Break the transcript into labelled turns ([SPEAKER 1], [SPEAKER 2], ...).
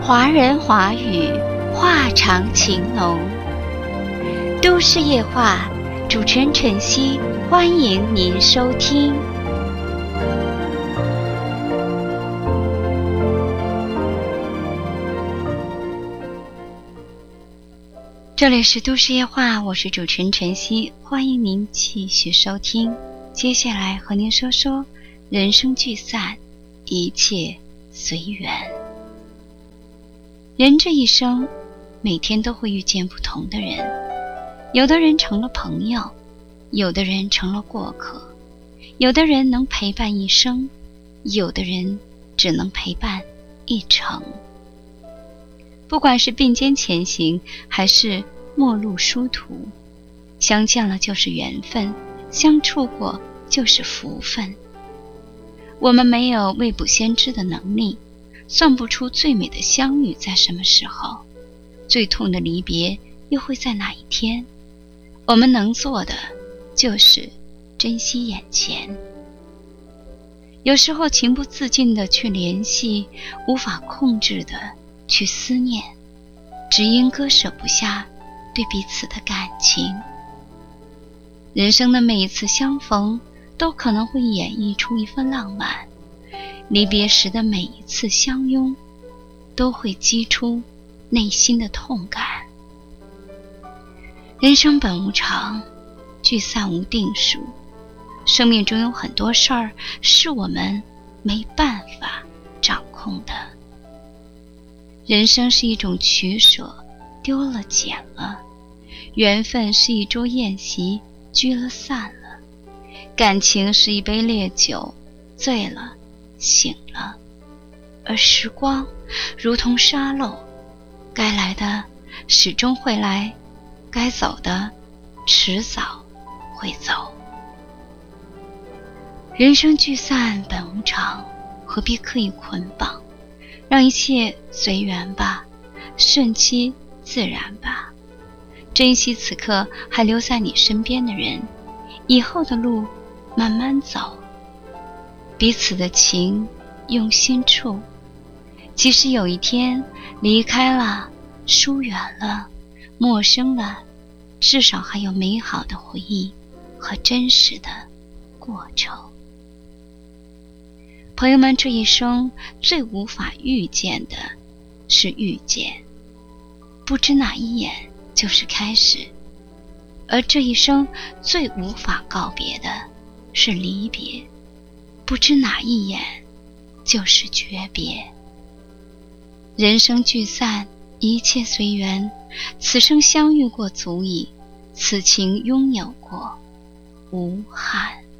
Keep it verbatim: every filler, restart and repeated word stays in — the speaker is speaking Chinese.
[SPEAKER 1] 华人华语，话长情浓。都市夜话，主持人晨曦，欢迎您收听。这里是都市夜话，我是主持人晨曦，欢迎您继续收听。接下来和您说说人生聚散，一切随缘。人这一生，每天都会遇见不同的人，有的人成了朋友，有的人成了过客，有的人能陪伴一生，有的人只能陪伴一程。不管是并肩前行，还是陌路殊途，相见了就是缘分，相处过就是福分。我们没有未卜先知的能力，算不出最美的相遇在什么时候，最痛的离别又会在哪一天。我们能做的就是珍惜眼前。有时候情不自禁地去联系，无法控制地去思念，只因割舍不下对彼此的感情。人生的每一次相逢，都可能会演绎出一份浪漫，离别时的每一次相拥，都会激出内心的痛感。人生本无常，聚散无定数，生命中有很多事儿是我们没办法掌控的。人生是一种取舍，丢了捡了，缘分是一桌宴席，聚了散了，感情是一杯烈酒，醉了醒了，而时光如同沙漏，该来的始终会来，该走的迟早会走。人生聚散本无常，何必刻意捆绑，让一切随缘吧，顺其自然吧。珍惜此刻还留在你身边的人，以后的路慢慢走，彼此的情用心处。即使有一天离开了，疏远了，陌生了，至少还有美好的回忆和真实的过程。朋友们，这一生最无法遇见的是遇见，不知哪一眼就是开始，而这一生最无法告别的是离别，不知哪一眼就是诀别。人生聚散，一切随缘，此生相遇过足矣，此情拥有过无憾。